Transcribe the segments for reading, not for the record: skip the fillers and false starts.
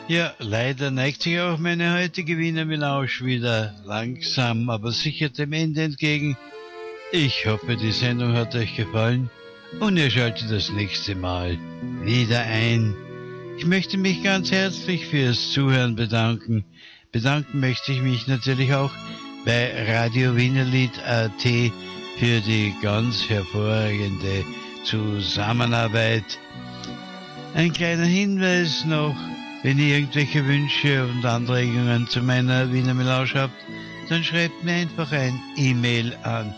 Ja, leider neigt sich auch meine heutige Wiener Melange wieder langsam, aber sicher dem Ende entgegen. Ich hoffe, die Sendung hat euch gefallen und ihr schaltet das nächste Mal wieder ein. Ich möchte mich ganz herzlich fürs Zuhören bedanken. Bedanken möchte ich mich natürlich auch bei Radio Wienerlied.at für die ganz hervorragende Zusammenarbeit. Ein kleiner Hinweis noch: Wenn ihr irgendwelche Wünsche und Anregungen zu meiner Wiener Melange habt, dann schreibt mir einfach ein E-Mail an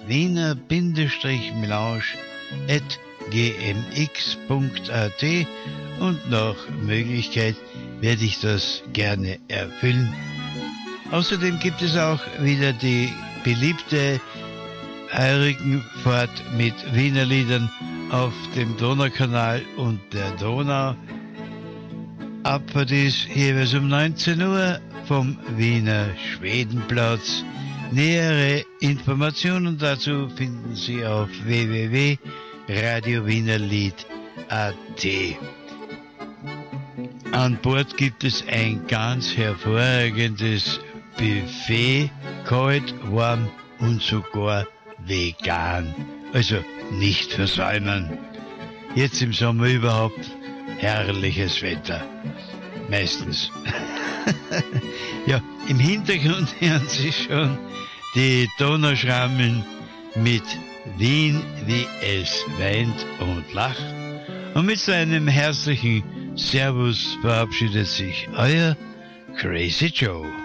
wiener-melange@gmx.at und nach Möglichkeit werde ich das gerne erfüllen. Außerdem gibt es auch wieder die beliebte Heurigenfahrt mit Wiener Liedern auf dem Donaukanal und der Donau. Abfahrt ist jeweils um 19 Uhr vom Wiener Schwedenplatz. Nähere Informationen dazu finden Sie auf www.radiowienerlied.at. An Bord gibt es ein ganz hervorragendes Buffet, kalt, warm und sogar vegan. Also nicht versäumen. Jetzt im Sommer überhaupt herrliches Wetter. Meistens. Ja, im Hintergrund hören Sie schon die Donauschrammeln mit Wien, wie es weint und lacht. Und mit so einem herzlichen Servus verabschiedet sich euer Crazy Joe.